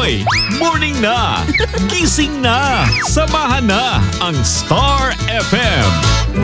Hoy! Morning na! Gising na! Samahan na ang Star FM!